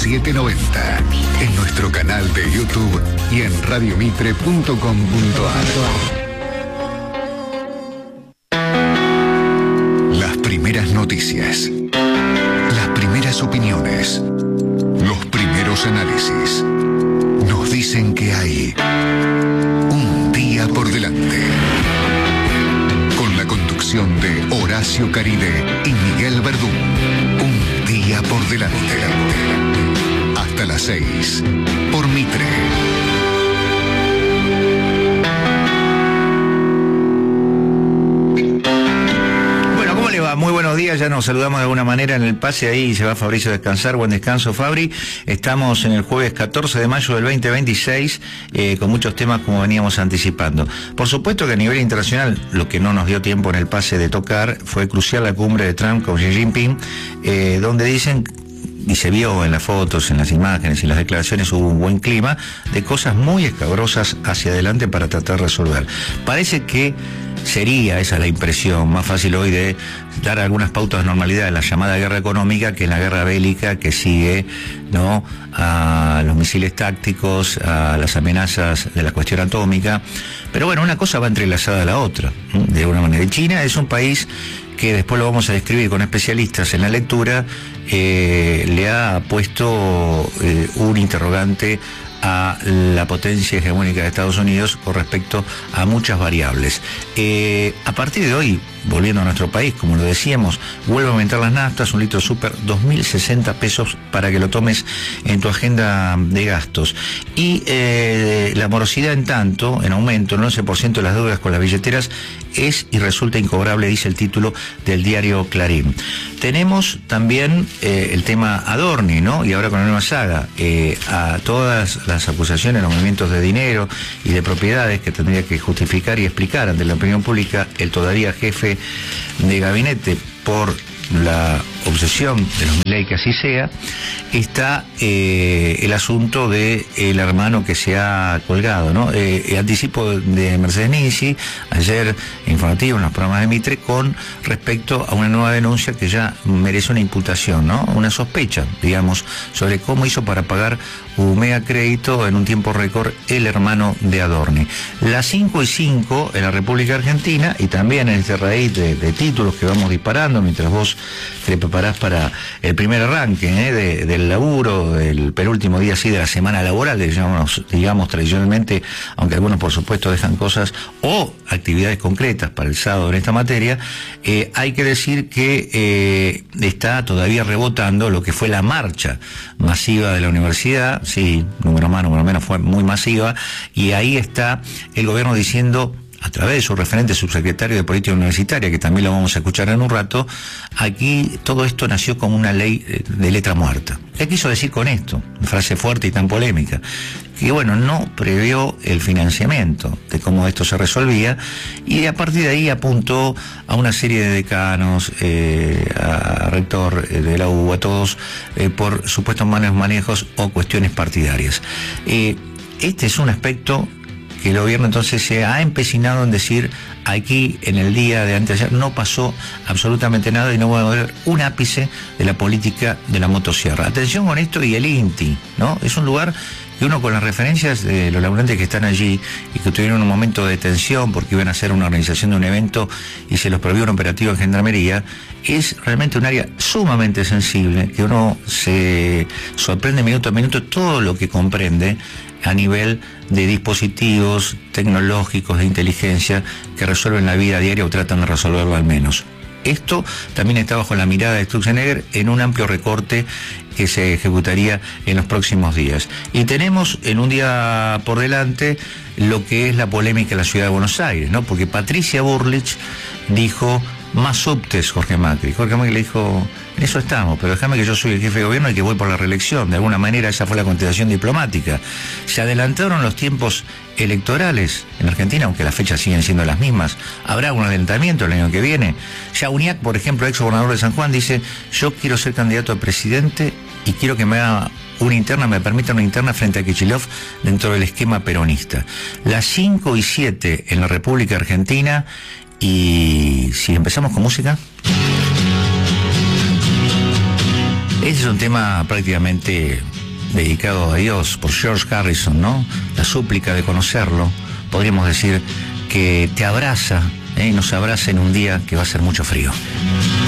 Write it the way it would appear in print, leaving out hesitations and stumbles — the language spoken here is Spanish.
790. En nuestro canal de YouTube y en radiomitre.com.ar. Las primeras noticias. Las primeras opiniones. Los primeros análisis. Nos dicen que hay un día por delante. Con la conducción de Horacio Caride y Miguel Verdún. Un día por delante. Hasta las 6. Por Mitre. Muy buenos días, ya nos saludamos de alguna manera en el pase, ahí se va Fabricio a descansar. Buen descanso, Fabri. Estamos en el jueves 14 de mayo del 2026, con muchos temas como veníamos anticipando. Por supuesto que a nivel internacional, lo que no nos dio tiempo en el pase de tocar, fue crucial la cumbre de Trump con Xi Jinping, donde dicen, y se vio en las fotos, en las imágenes y en las declaraciones, hubo un buen clima de cosas muy escabrosas hacia adelante para tratar de resolver. Parece que sería, esa es la impresión, más fácil hoy de dar algunas pautas de normalidad en la llamada guerra económica que en la guerra bélica que sigue, ¿no?, a los misiles tácticos, a las amenazas de la cuestión atómica. Pero bueno, una cosa va entrelazada a la otra, ¿no?, de alguna manera. Y China es un país que después lo vamos a describir con especialistas en la lectura, le ha puesto un interrogante a la potencia hegemónica de Estados Unidos con respecto a muchas variables. A partir de hoy, volviendo a nuestro país, como lo decíamos, vuelve a aumentar las naftas, un litro súper, 2.060 pesos para que lo tomes en tu agenda de gastos. Y la morosidad en tanto, en aumento, el 11% de las deudas con las billeteras es y resulta incobrable, dice el título del diario Clarín. Tenemos también el tema Adorni, ¿no? Y ahora con la nueva saga, a todas las acusaciones, los movimientos de dinero y de propiedades que tendría que justificar y explicar ante la opinión pública el todavía jefe de gabinete por la obsesión de los Milei que así sea, está el asunto de el hermano que se ha colgado, ¿no? Anticipo de Mercedes Ninzi, ayer informativo en los programas de Mitre, con respecto a una nueva denuncia que ya merece una imputación, ¿no? Una sospecha, digamos, sobre cómo hizo para pagar un mega crédito en un tiempo récord el hermano de Adorni. Las 5:05 en la República Argentina, y también en este raíz de títulos que vamos disparando mientras vos te preparás para el primer arranque del laburo, el penúltimo día así de la semana laboral, digamos tradicionalmente, aunque algunos por supuesto dejan cosas o actividades concretas para el sábado en esta materia. Hay que decir que está todavía rebotando lo que fue la marcha masiva de la universidad, sí, número más, número menos, fue muy masiva, y ahí está el gobierno diciendo, a través de su referente subsecretario de Política Universitaria, que también lo vamos a escuchar en un rato, aquí todo esto nació como una ley de letra muerta. ¿Qué quiso decir con esto? Frase fuerte y tan polémica. Que bueno, no previó el financiamiento de cómo esto se resolvía, y a partir de ahí apuntó a una serie de decanos, a rector de la U, a todos, por supuestos malos manejos o cuestiones partidarias. Este es un aspecto que el gobierno entonces se ha empecinado en decir: aquí en el día de anteayer no pasó absolutamente nada y no va a haber un ápice de la política de la motosierra. Atención con esto, y el INTI, ¿no? Es un lugar que uno, con las referencias de los laburantes que están allí y que tuvieron un momento de tensión porque iban a hacer una organización de un evento y se los prohibió un operativo en Gendarmería, es realmente un área sumamente sensible, que uno se sorprende minuto a minuto todo lo que comprende a nivel de dispositivos tecnológicos de inteligencia que resuelven la vida diaria o tratan de resolverlo al menos. Esto también está bajo la mirada de Sturzenegger en un amplio recorte que se ejecutaría en los próximos días. Y tenemos en un día por delante lo que es la polémica en la ciudad de Buenos Aires, ¿no? Porque Patricia Bullrich dijo: más subtes, Jorge Macri. Jorge Macri le dijo: en eso estamos, pero déjame que yo soy el jefe de gobierno y que voy por la reelección. De alguna manera esa fue la contestación diplomática. Se adelantaron los tiempos electorales en Argentina, aunque las fechas siguen siendo las mismas. Habrá un adelantamiento el año que viene. Ya Uñac, por ejemplo, ex gobernador de San Juan, dice: yo quiero ser candidato a presidente y quiero que me haga una interna, me permita una interna frente a Kicillof dentro del esquema peronista. Las 5:07 en la República Argentina. Y si empezamos con música, ese es un tema prácticamente dedicado a Dios por George Harrison, ¿no? La súplica de conocerlo, podríamos decir que te abraza, nos abraza en un día que va a ser mucho frío.